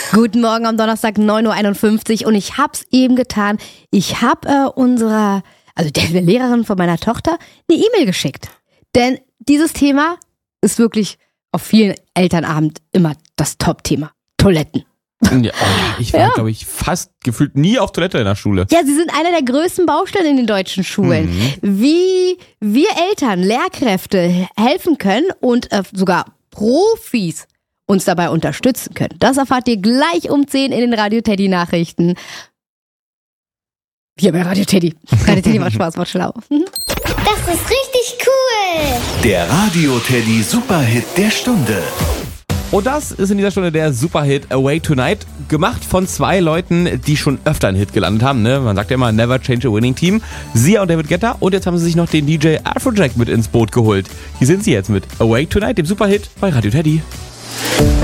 Guten Morgen am Donnerstag, 9.51 Uhr und ich hab's eben getan. Ich habe der Lehrerin von meiner Tochter eine E-Mail geschickt. Denn dieses Thema ist wirklich auf vielen Elternabend immer das Top-Thema. Toiletten. Ja, ich war, glaube ich, fast gefühlt nie auf Toilette in der Schule. Ja, sie sind einer der größten Baustellen in den deutschen Schulen. Wie wir Eltern, Lehrkräfte helfen können und sogar Profis uns dabei unterstützen können. Das erfahrt ihr gleich um 10 in den Radio Teddy Nachrichten. Hier bei Radio Teddy. Radio Teddy macht Spaß, macht schlau. Das ist richtig cool. Der Radio Teddy Superhit der Stunde. Und das ist in dieser Stunde der Superhit Away Tonight, gemacht von zwei Leuten, die schon öfter einen Hit gelandet haben. Ne? Man sagt ja immer, never change a winning team. Sia und David Guetta. Und jetzt haben sie sich noch den DJ Afrojack mit ins Boot geholt. Hier sind sie jetzt mit Away Tonight, dem Superhit bei Radio Teddy.